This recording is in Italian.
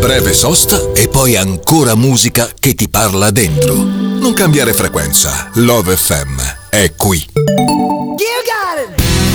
breve sosta e poi ancora musica che ti parla dentro. Non cambiare frequenza, Love FM è qui.